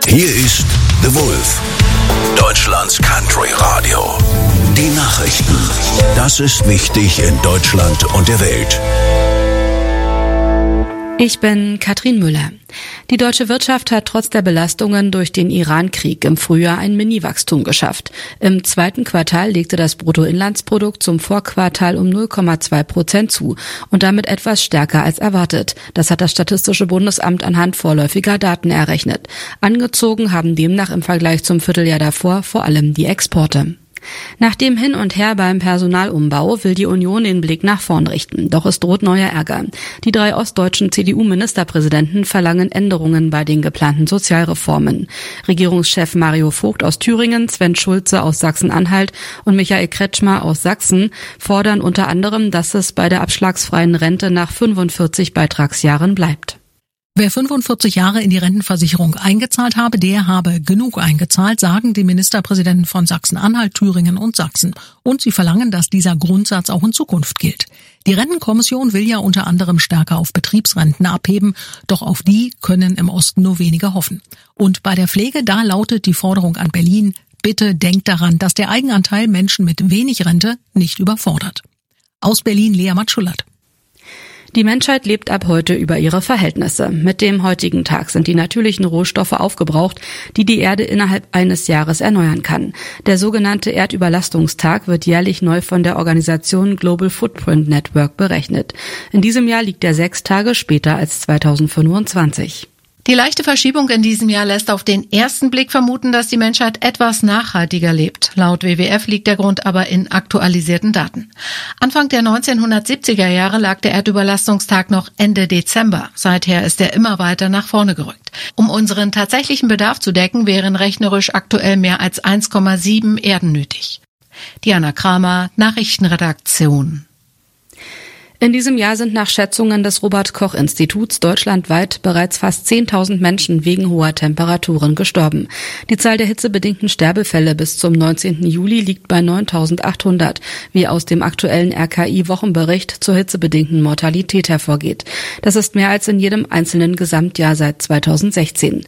Hier ist The Wolf, Deutschlands Country Radio. Die Nachrichten. Das ist wichtig in Deutschland und der Welt. Ich bin Katrin Müller. Die deutsche Wirtschaft hat trotz der Belastungen durch den Iran-Krieg im Frühjahr ein Mini-Wachstum geschafft. Im zweiten Quartal legte das Bruttoinlandsprodukt zum Vorquartal um 0,2% zu und damit etwas stärker als erwartet. Das hat das Statistische Bundesamt anhand vorläufiger Daten errechnet. Angezogen haben demnach im Vergleich zum Vierteljahr davor vor allem die Exporte. Nach dem Hin und Her beim Personalumbau will die Union den Blick nach vorn richten. Doch es droht neuer Ärger. Die 3 ostdeutschen CDU-Ministerpräsidenten verlangen Änderungen bei den geplanten Sozialreformen. Regierungschef Mario Vogt aus Thüringen, Sven Schulze aus Sachsen-Anhalt und Michael Kretschmer aus Sachsen fordern unter anderem, dass es bei der abschlagsfreien Rente nach 45 Beitragsjahren bleibt. Wer 45 Jahre in die Rentenversicherung eingezahlt habe, der habe genug eingezahlt, sagen die Ministerpräsidenten von Sachsen-Anhalt, Thüringen und Sachsen. Und sie verlangen, dass dieser Grundsatz auch in Zukunft gilt. Die Rentenkommission will ja unter anderem stärker auf Betriebsrenten abheben, doch auf die können im Osten nur wenige hoffen. Und bei der Pflege, da lautet die Forderung an Berlin: Bitte denkt daran, dass der Eigenanteil Menschen mit wenig Rente nicht überfordert. Aus Berlin Lea Matschulat. Die Menschheit lebt ab heute über ihre Verhältnisse. Mit dem heutigen Tag sind die natürlichen Rohstoffe aufgebraucht, die die Erde innerhalb eines Jahres erneuern kann. Der sogenannte Erdüberlastungstag wird jährlich neu von der Organisation Global Footprint Network berechnet. In diesem Jahr liegt er 6 Tage später als 2025. Die leichte Verschiebung in diesem Jahr lässt auf den ersten Blick vermuten, dass die Menschheit etwas nachhaltiger lebt. Laut WWF liegt der Grund aber in aktualisierten Daten. Anfang der 1970er Jahre lag der Erdüberlastungstag noch Ende Dezember. Seither ist er immer weiter nach vorne gerückt. Um unseren tatsächlichen Bedarf zu decken, wären rechnerisch aktuell mehr als 1,7 Erden nötig. Diana Kramer, Nachrichtenredaktion. In diesem Jahr sind nach Schätzungen des Robert-Koch-Instituts deutschlandweit bereits fast 10.000 Menschen wegen hoher Temperaturen gestorben. Die Zahl der hitzebedingten Sterbefälle bis zum 19. Juli liegt bei 9.800, wie aus dem aktuellen RKI-Wochenbericht zur hitzebedingten Mortalität hervorgeht. Das ist mehr als in jedem einzelnen Gesamtjahr seit 2016.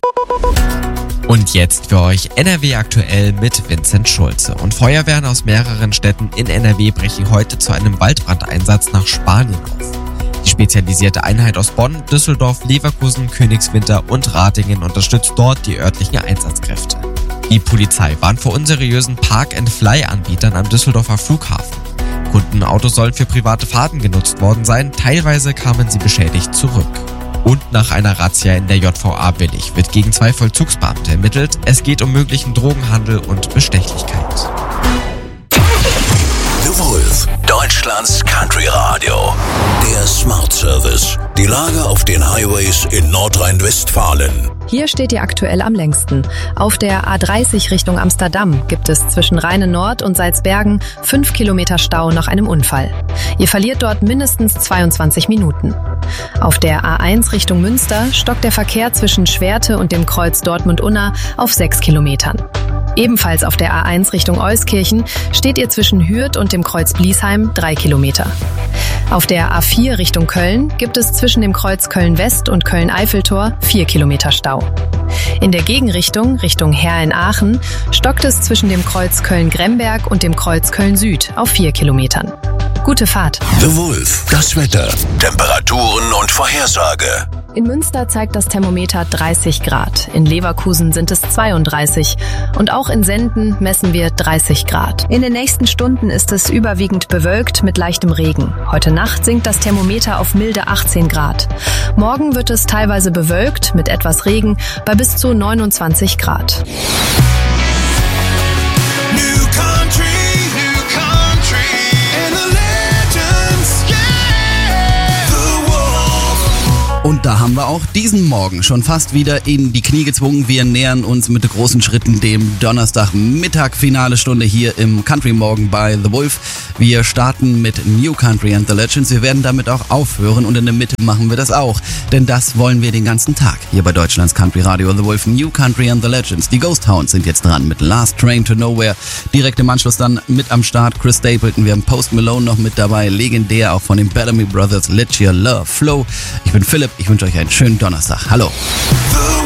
Und jetzt für euch NRW aktuell mit Vincent Schulze. Und Feuerwehren aus mehreren Städten in NRW brechen heute zu einem Waldbrandeinsatz nach Spanien auf. Die spezialisierte Einheit aus Bonn, Düsseldorf, Leverkusen, Königswinter und Ratingen unterstützt dort die örtlichen Einsatzkräfte. Die Polizei warnt vor unseriösen Park-and-Fly-Anbietern am Düsseldorfer Flughafen. Kundenautos sollen für private Fahrten genutzt worden sein, teilweise kamen sie beschädigt zurück. Und nach einer Razzia in der JVA Billig wird gegen 2 Vollzugsbeamte ermittelt. Es geht um möglichen Drogenhandel und Bestechlichkeit. The Wolf, Deutschlands Country Radio. Der Smart Service. Die Lage auf den Highways in Nordrhein-Westfalen. Hier steht ihr aktuell am längsten. Auf der A30 Richtung Amsterdam gibt es zwischen Rheine-Nord und Salzbergen 5 Kilometer Stau nach einem Unfall. Ihr verliert dort mindestens 22 Minuten. Auf der A1 Richtung Münster stockt der Verkehr zwischen Schwerte und dem Kreuz Dortmund-Unna auf 6 Kilometern. Ebenfalls auf der A1 Richtung Euskirchen steht ihr zwischen Hürth und dem Kreuz Bliesheim 3 Kilometer. Auf der A4 Richtung Köln gibt es zwischen dem Kreuz Köln-West und Köln-Eiffeltor 4 Kilometer Stau. In der Gegenrichtung, Richtung Heer-in-Aachen, stockt es zwischen dem Kreuz Köln-Gremberg und dem Kreuz Köln-Süd auf 4 Kilometern. Gute Fahrt. The Wolf, das Wetter, Temperaturen und Vorhersage. In Münster zeigt das Thermometer 30 Grad, in Leverkusen sind es 32 und auch in Senden messen wir 30 Grad. In den nächsten Stunden ist es überwiegend bewölkt mit leichtem Regen. Heute Nacht sinkt das Thermometer auf milde 18 Grad. Morgen wird es teilweise bewölkt mit etwas Regen bei bis zu 29 Grad. Und da haben wir auch diesen Morgen schon fast wieder in die Knie gezwungen. Wir nähern uns mit großen Schritten dem Donnerstagmittag, finale Stunde hier im Country Morgen bei The Wolf. Wir starten mit New Country and the Legends. Wir werden damit auch aufhören und in der Mitte machen wir das auch. Denn das wollen wir den ganzen Tag hier bei Deutschlands Country Radio The Wolf. New Country and the Legends. Die Ghost Hounds sind jetzt dran mit Last Train to Nowhere. Direkt im Anschluss dann mit am Start Chris Stapleton. Wir haben Post Malone noch mit dabei. Legendär auch von den Bellamy Brothers. Let Your Love Flow. Ich bin Philipp. Ich wünsche euch einen schönen Donnerstag. Hallo.